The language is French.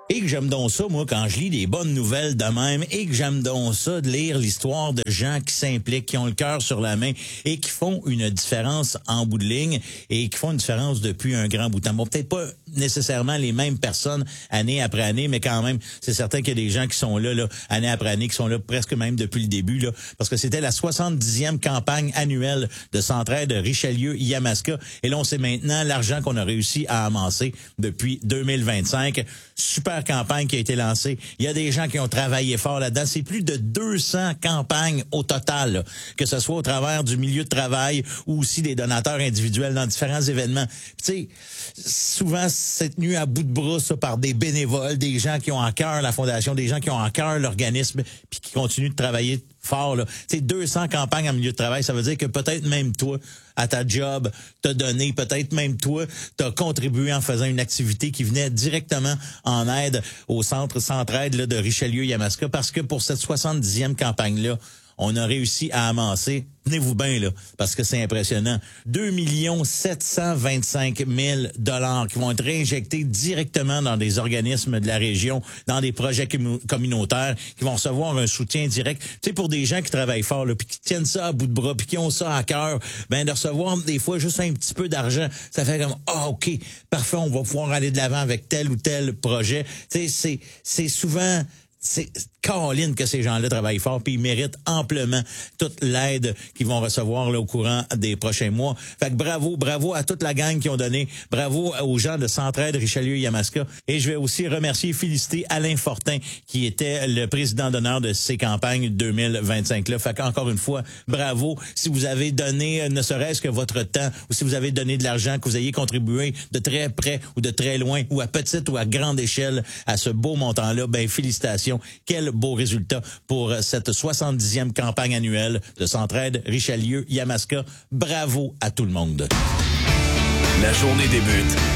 Et que j'aime donc ça, moi, quand je lis des bonnes nouvelles de même, et que j'aime donc ça de lire l'histoire de gens qui s'impliquent, qui ont le cœur sur la main et qui font une différence en bout de ligne et qui font une différence depuis un grand bout de temps. Bon, peut-être pas nécessairement les mêmes personnes année après année, mais quand même, c'est certain qu'il y a des gens qui sont là, année après année, qui sont là presque même depuis le début, là, parce que c'était la 70e campagne annuelle de Centraide Richelieu-Yamaska. Et là, on sait maintenant l'argent qu'on a réussi à amasser depuis 2025. Super campagne qui a été lancée. Il y a des gens qui ont travaillé fort là-dedans. C'est plus de 200 campagnes au total, là, que ce soit au travers du milieu de travail ou aussi des donateurs individuels dans différents événements. Tu sais, souvent, c'est tenu à bout de bras ça, par des bénévoles, des gens qui ont en cœur la fondation, des gens qui ont en cœur l'organisme puis qui continuent de travailler fort. Tu sais, 200 campagnes en milieu de travail, ça veut dire que peut-être même toi, à ta job, t'as donné, peut-être même toi, t'as contribué en faisant une activité qui venait directement en aide au centre Centraide là, de Richelieu-Yamaska, parce que pour cette 70e campagne-là, on a réussi à amasser, tenez-vous bien là, parce que c'est impressionnant, 2 725 000 $ qui vont être réinjectés directement dans des organismes de la région, dans des projets communautaires, qui vont recevoir un soutien direct. Tu sais, pour des gens qui travaillent fort, là, puis qui tiennent ça à bout de bras, puis qui ont ça à cœur, ben de recevoir des fois juste un petit peu d'argent, ça fait comme OK, parfait, on va pouvoir aller de l'avant avec tel ou tel projet. Tu sais, c'est souvent c'est Caroline que ces gens-là travaillent fort, puis ils méritent amplement toute l'aide qu'ils vont recevoir là, au courant des prochains mois. Fait que bravo à toute la gang qui ont donné, bravo aux gens de Centraide Richelieu-Yamaska. Et je vais aussi remercier et féliciter Alain Fortin, qui était le président d'honneur de ces campagnes 2025-là. Fait qu'encore une fois, bravo. Si vous avez donné ne serait-ce que votre temps, ou si vous avez donné de l'argent, que vous ayez contribué de très près ou de très loin, ou à petite ou à grande échelle à ce beau montant-là, ben félicitations. Quel beau résultat pour cette 70e campagne annuelle de Centraide Richelieu-Yamaska. Bravo à tout le monde. La journée débute